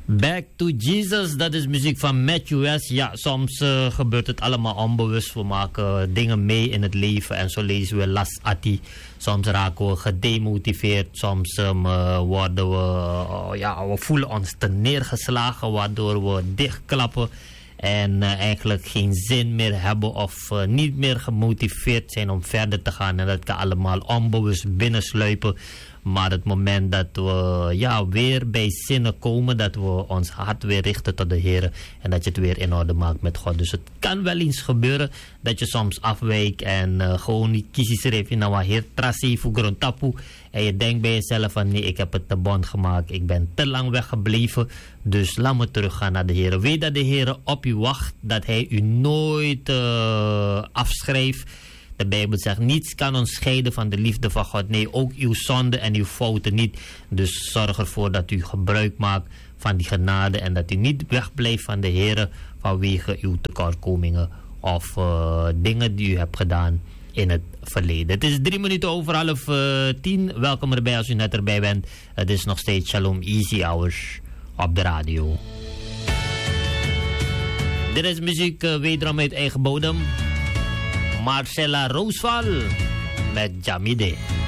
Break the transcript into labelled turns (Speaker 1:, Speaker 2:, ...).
Speaker 1: Back to Jesus, dat is muziek van Matthew West. Ja, soms gebeurt het allemaal onbewust. We maken dingen mee in het leven en zo lezen we Las Ati. Soms raken we gedemotiveerd, soms worden we voelen ons te neergeslagen, waardoor we dichtklappen en eigenlijk geen zin meer hebben of niet meer gemotiveerd zijn om verder te gaan. En dat kan allemaal onbewust binnensluipen. Maar het moment dat we weer bij zinnen komen, dat we ons hart weer richten tot de Heer en dat je het weer in orde maakt met God. Dus het kan wel eens gebeuren dat je soms afwijkt en gewoon niet kiest even naar wat Heer tracé voor grondtapu. En je denkt bij jezelf van nee, ik heb het te bond gemaakt, ik ben te lang weggebleven, dus laat me teruggaan naar de Heer. Weet dat de Heer op u wacht, dat Hij u nooit afschrijft. De Bijbel zegt, niets kan ons scheiden van de liefde van God. Nee, ook uw zonde en uw fouten niet. Dus zorg ervoor dat u gebruik maakt van die genade en dat u niet wegblijft van de Heer vanwege uw tekortkomingen of dingen die u hebt gedaan in het verleden. Het is 3 minuten over 9:30. Welkom erbij als u net erbij bent. Het is nog steeds Shalom Easy Hours op de radio. Dit is muziek wederom uit eigen bodem. Marcella Roosval met Jamide.